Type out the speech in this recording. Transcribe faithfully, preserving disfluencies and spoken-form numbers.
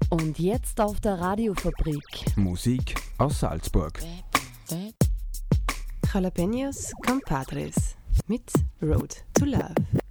Und jetzt auf der Radiofabrik. Musik aus Salzburg. Jalapenos Compadres mit Road to Love.